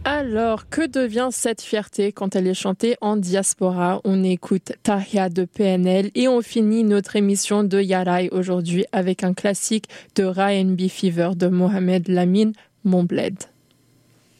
Alors, que devient cette fierté quand elle est chantée en diaspora? On écoute Tahia de PNL et on finit notre émission de Yarai aujourd'hui avec un classique de R&B Fever de Mohamed Lamine, Mon Bled.